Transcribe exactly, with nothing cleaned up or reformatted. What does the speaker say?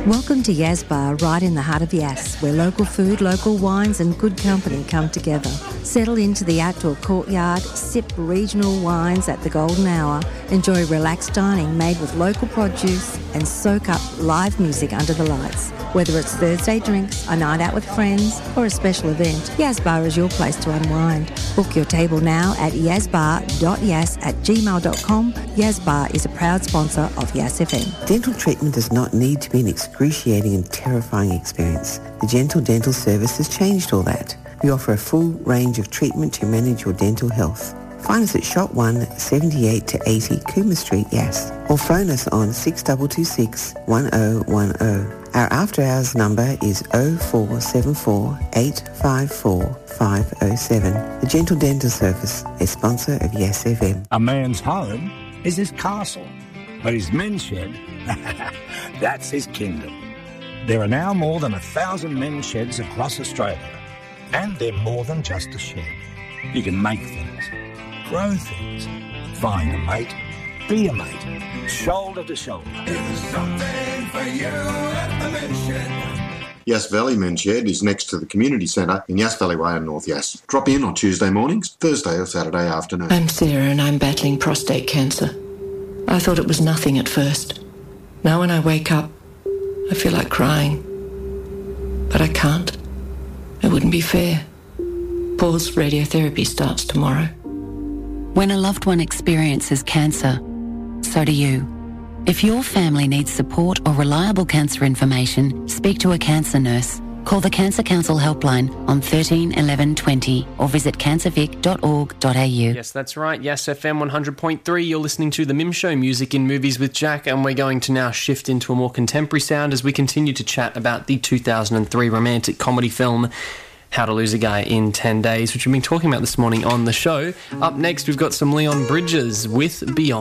Welcome to Yas Bar, right in the heart of Yas, where local food, local wines and good company come together. Settle into the outdoor courtyard, sip regional wines at the golden hour, enjoy relaxed dining made with local produce and soak up live music under the lights. Whether it's Thursday drinks, a night out with friends or a special event, Yas Bar is your place to unwind. Book your table now at yazbar dot yas at gmail dot com. Yas Bar is a proud sponsor of Yas F M. Dental treatment does not need to be an excruciating and terrifying experience. The Gentle Dental Service has changed all that. We offer a full range of treatment to manage your dental health. Find us at Shop one, seventy-eight to eighty Cooma Street, Yass, or phone us on six two two six, one oh one oh. Our after-hours number is oh four seven four, eight five four, five oh seven. The Gentle Dental Service, a sponsor of Yass F M. A man's home is his castle, but his men's shed, that's his kingdom. There are now more than a thousand men's sheds across Australia, and they're more than just a shed. You can make things, grow things, find a mate, be a mate, shoulder to shoulder. There's something for you at the men's shed. Yass Valley Men's Shed is next to the community centre in Yass Valley Way in North Yass. Drop in on Tuesday mornings, Thursday or Saturday afternoon. I'm Sarah and I'm battling prostate cancer. I thought it was nothing at first. Now when I wake up, I feel like crying. But I can't. It wouldn't be fair. Paul's radiotherapy starts tomorrow. When a loved one experiences cancer, so do you. If your family needs support or reliable cancer information, speak to a cancer nurse. Call the Cancer Council helpline on thirteen eleven twenty or visit cancer vic dot org dot a u. Yes, that's right. Yes, F M one hundred point three. You're listening to The Mim Show, Music in Movies with Jack, and we're going to now shift into a more contemporary sound as we continue to chat about the two thousand three romantic comedy film How to Lose a Guy in ten days, which we've been talking about this morning on the show. Up next, we've got some Leon Bridges with Beyond.